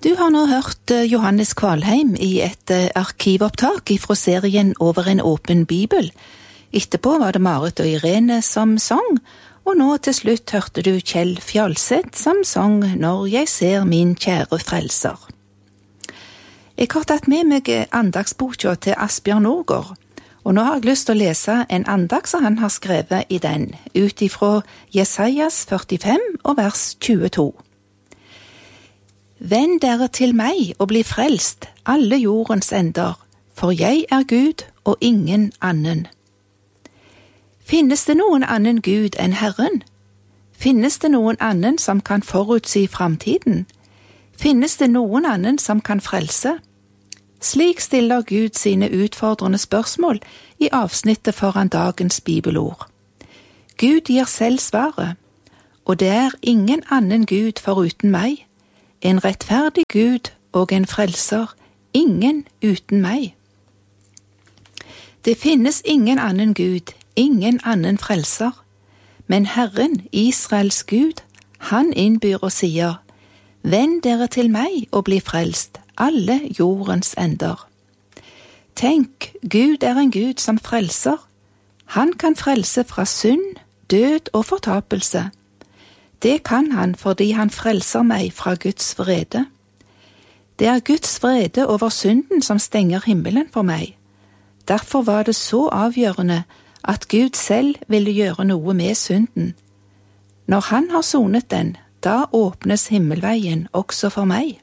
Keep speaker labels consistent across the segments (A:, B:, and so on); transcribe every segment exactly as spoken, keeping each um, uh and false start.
A: Du har nå hørt Johannes Kvalheim i et arkivopptak fra serien Over en åpen bibel. Etterpå var det Marit og Irene som sang, og nå til slutt hørte du Kjell Fjalseth som sang Når jeg ser min kjære frelser. Jeg har tatt med meg andagsboka til Asbjørn Nordgaard, og nå har jeg lyst til å lese en andag som han har skrevet i den, ut ifra Jesajas førtifem og vers tjueto. Vend dere til meg og bli frelst, alle jordens ender, for jeg er Gud og ingen annen. Finnes det noen annen Gud enn Herren? Finnes det noen annen som kan forutsi framtiden? Finnes det noen annen som kan frelse? Slik stiller Gud sine utfordrende spørsmål i avsnittet foran dagens bibelord. Gud gir selv svaret, og det er ingen annen Gud foruten meg, en rettferdig Gud og en frelser, ingen uten meg. Det finnes ingen annen Gud, ingen annen frelser, men Herren, Israels Gud, han innbyr og sier, «Vend dere til meg og bli frelst, alle jordens ender.» Tenk, Gud er en Gud som frelser. Han kan frelse fra synd, død og fortapelse. Det kan han fordi han frelser meg fra Guds vrede. Det er Guds vrede over synden som stenger himmelen for meg. Derfor var det så avgjørende at Gud selv ville gjøre noe med synden. Når han har sonet den, da åpnes himmelveien også for meg.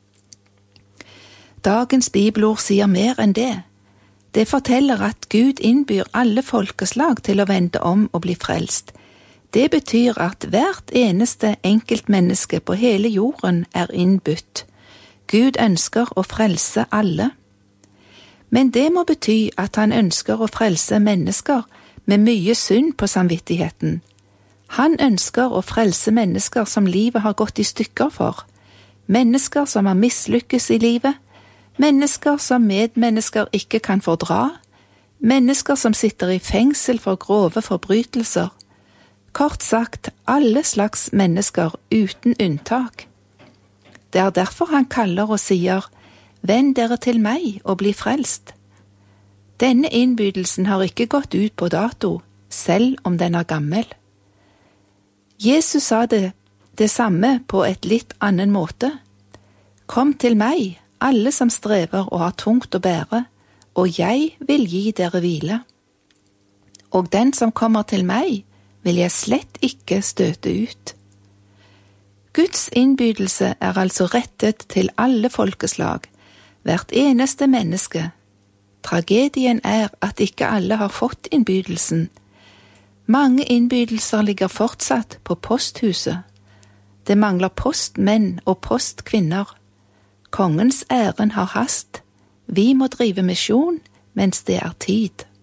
A: Dagens bibelord sier mer enn det. Det forteller at Gud innbyr alle folkeslag til å vende om og bli frelst. Det betyr at hvert eneste enkeltmenneske på hele jorden er innbytt. Gud ønsker å frelse alle. Men det må bety at han ønsker å frelse mennesker med mye synd på samvittigheten. Han ønsker å frelse mennesker som livet har gått i stykker for. Mennesker som har mislykkes i livet. Mennesker som medmennesker ikke kan fordra. Mennesker som sitter i fengsel for grove forbrytelser. Kort sagt, alle slags mennesker uten unntak. Det er derfor han kaller og sier, «Vend dere til meg og bli frelst». Denne innbydelsen har ikke gått ut på dato, selv om den er gammel. Jesus sa det, det samme på et litt annen måte. «Kom til meg, alle som strever og har tungt å bære, og jeg vil gi dere hvile. Og den som kommer til meg, vil jeg slett ikke støte ut.» Guds innbydelse er altså rettet til alle folkeslag, hvert eneste menneske. Tragedien er at ikke alle har fått innbydelsen. Mange innbydelser ligger fortsatt på posthuset. Det mangler postmenn og postkvinner. Kongens æren har hast. Vi må drive misjon mens det er tid.